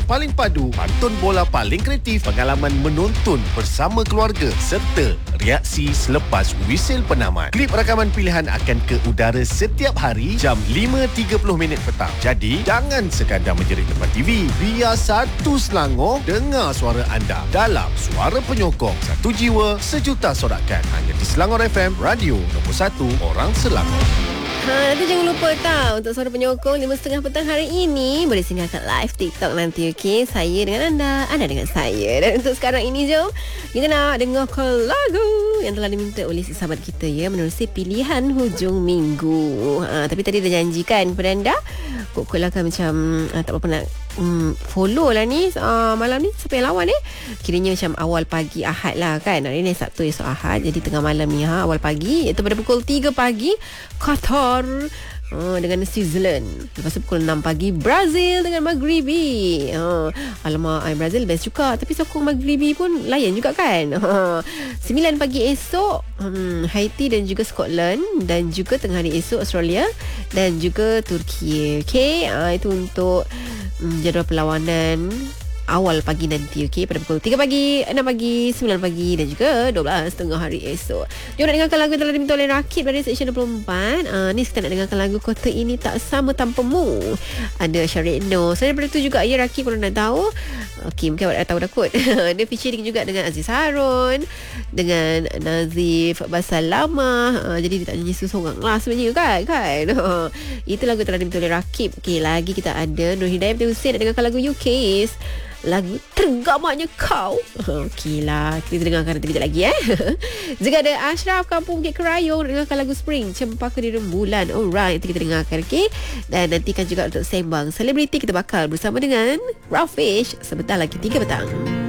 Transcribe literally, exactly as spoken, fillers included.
paling padu, pantun bola paling kreatif, pengalaman menonton bersama keluarga serta reaksi selepas whistle penamat. Klip rakaman pilihan akan ke udara setiap hari jam lima tiga puluh minit petang. Jadi, jangan sekadar menjerit depan T V. Biar satu Selangor dengar suara anda dalam Suara Penyokong. Satu jiwa, sejuta sorakan. Hanya di Selangor F M, radio nombor satu orang Selangor. Ha, nanti jangan lupa tau, untuk Suara Penyokong lima tiga puluh petang hari ini boleh singgahkan live TikTok nanti, okey? Saya dengan anda, anda dengan saya. Dan untuk sekarang ini, jom kita nak dengar lagu yang telah diminta oleh si sahabat kita, ya, menerusi pilihan hujung minggu. Ha, tapi tadi dah janjikan kepada anda, pokok lah kan macam uh, tak apa nak um, follow lah ni uh, malam ni siapa yang lawan eh. Kiranya macam awal pagi Ahad lah kan. Hari ni Sabtu, esok Ahad. Jadi tengah malam ni, ha, awal pagi, iaitu pada pukul tiga pagi Qatar uh, dengan New Zealand. Lepas tu pukul enam pagi Brazil dengan Maghribi. uh, Alamak, Brazil best juga, tapi sokong Maghribi pun layan juga kan. uh, sembilan pagi esok um, Haiti dan juga Scotland, dan juga tengah hari esok Australia dan juga Turki. Okay, uh, itu untuk um, jadual perlawanan awal pagi nanti, okey, pada pukul tiga pagi, enam pagi, sembilan pagi dan juga dua belas tengah hari esok. Jom nak dengarkan lagu yang telah diminta oleh Rakit pada Seksyen dua puluh empat. uh, Ni kita nak dengarkan lagu Kota Ini Tak Sama Tanpamu, ada Syarif Noh. Selain daripada itu juga, ya, Rakit kalau nak tahu, okey, mungkin awak dah tahu dah kot. Dia featuring juga dengan Aziz Harun, dengan Nazif Basalama. uh, Jadi dia tak nyanyi seorang lah sebenarnya kan, kan? Uh, itu lagu telah diminta oleh Rakib. Okey, lagi kita ada Nur Hidayat Binti Hussein nak dengarkan lagu U K, lagu Tergamaknya Kau. Okey lah, kita dengarkan nanti kejap lagi eh. Juga ada Ashraf Kampung Bukit Kerayong, dengarkan lagu Spring, Cempaka di Rembulan. Alright, nanti kita dengarkan, okey. Dan nantikan juga untuk sembang selebriti, kita bakal bersama dengan Rafish sebentar lagi tiga petang.